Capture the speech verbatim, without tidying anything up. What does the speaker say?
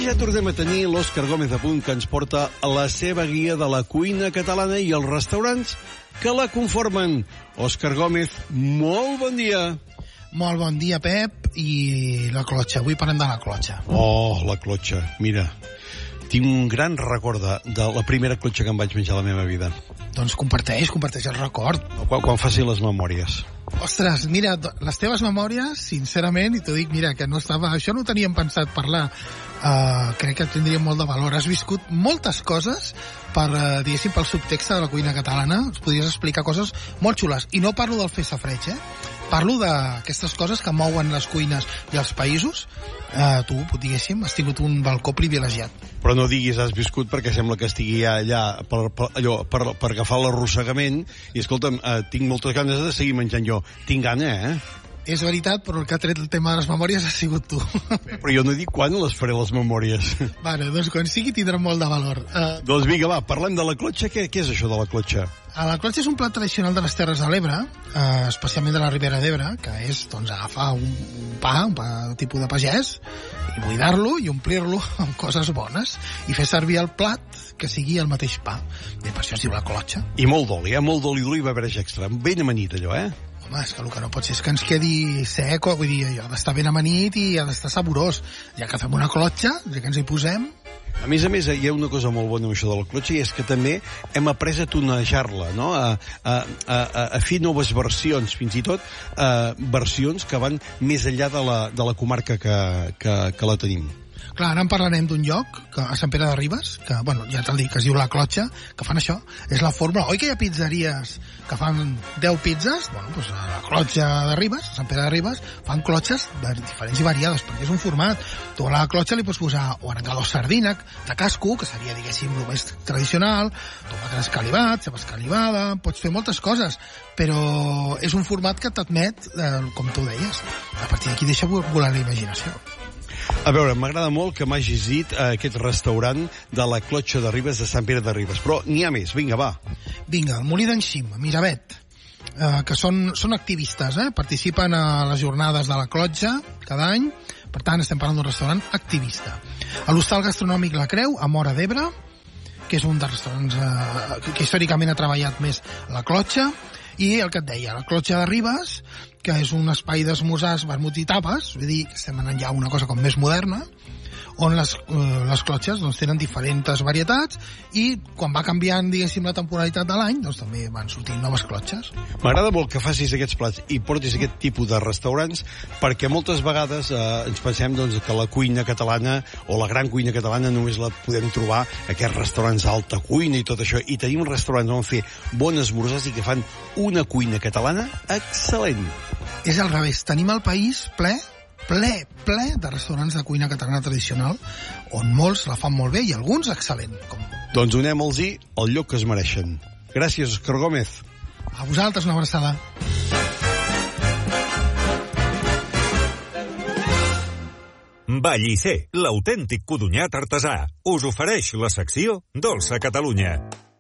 ja tornem a tenir l'Òscar Gómez a punt, que ens porta la seva guia de la cuina catalana i els restaurants que la conformen. Òscar Gómez, molt bon dia. Molt bon dia, Pep, i la clotxa. Avui parlem de la clotxa. Oh, la clotxa. Mira, tinc un gran record de, de la primera clotxa que em vaig menjar a la meva vida. Doncs comparteix, comparteix el record. Quan, quan faci les memòries. Ostres, mira, les teves memòries, sincerament, i t'ho dic, mira, que no estava... Això no ho teníem pensat parlar. Uh, crec que tindria molt de valor. Has viscut moltes coses per, uh, diguéssim, pel subtext de la cuina catalana. Ens podries explicar coses molt xules. I no parlo del fer safreig, eh? Parlo d'aquestes coses que mouen les cuines i els països. Uh, tu, diguéssim, has tingut un balcó privilegiat. Però no diguis has viscut, perquè sembla que estigui allà per, per, allò, per, per agafar l'arrossegament. I escolta'm, uh, tinc moltes ganes de seguir menjant jo. Tinc gana, eh? És veritat, però el que ha tret el tema de les memòries ha sigut tu. Però jo no dic quan les faré, les memòries. Vale, doncs quan sigui tindrà molt de valor. Uh, doncs vinga, va, parlem de la clotxa. Què, què és això de la clotxa? La clotxa és un plat tradicional de les Terres de l'Ebre, eh, especialment de la Ribera d'Ebre, que és, doncs, agafar un, un pa, un pa tipus de pagès, i buidar-lo i omplir-lo amb coses bones, i fer servir el plat que sigui el mateix pa. I per això es diu la clotxa. I molt d'oli, eh? Molt d'oli d'oliva verge extra. Ben amanit, allò, eh? Home, és que el que no pot ser és que ens quedi sec, vull dir, ha d'estar ben amanit i ha d'estar saborós. Ja que fem una clotxa, ja que ens hi posem... A més a més, hi ha una cosa molt bona amb això de la clotxa, i és que també hem après a tonejar-la, no? A, a, a, a fer noves versions, fins i tot a versions que van més enllà de la, de la comarca que, que, que la tenim. Clar, ara en parlarem d'un lloc, que, a Sant Pere de Ribes, que, bueno, ja t'ho dic, que es diu La Clotxa, que fan això. És la fórmula. Oi que hi ha pizzeries que fan deu pizzas? Bueno, doncs a La Clotxa de Ribes, a Sant Pere de Ribes, fan clotxes diferents i variades, perquè és un format. Tu a la clotxa li pots posar o arengado sardina, de casco, que seria, diguéssim, el més tradicional, tomàquet escalivat, ceba escalivada, pots fer moltes coses, però és un format que t'admet, eh, com tu deies, a partir d'aquí deixa volar la imaginació. A veure, m'agrada molt que m'hagis dit eh, aquest restaurant de la Clotxa de Ribes, de Sant Pere de Ribes, però n'hi ha més, vinga, va. Vinga, el Molí d'en Xim, a Miravet, eh, que són, són activistes, eh? Participen a les jornades de la Clotxa cada any, per tant estem parlant d'un restaurant activista. A l'hostal gastronòmic La Creu, a Móra d'Ebre, que és un dels restaurants eh, que, que històricament ha treballat més la Clotxa, i el que et deia, la Clotxa de Ribes, que és un espai d'esmorzars, vermuts i tapes, vull dir que estem anant ja a una cosa com més moderna, on les, eh, les clotxes doncs, tenen diferents varietats, i quan va canviant, diguéssim, la temporalitat de l'any, doncs també van sortint noves clotxes. M'agrada molt que facis aquests plats i portis aquest tipus de restaurants, perquè moltes vegades eh, ens pensem doncs, que la cuina catalana, o la gran cuina catalana, només la podem trobar a aquests restaurants d'alta cuina i tot això, i tenim restaurants on fer bones esmorzars i que fan una cuina catalana excel·lent. És al revés, tenim el país ple ple, ple de restaurants de cuina catalana tradicional, on molts la fan molt bé i alguns excel·lent. Com... Doncs donem-los-hi el lloc que es mereixen. Gràcies, Òscar Gómez. A vosaltres una abraçada. Vallisser, l'autèntic codonyat artesà, us ofereix la secció Dolça Catalunya.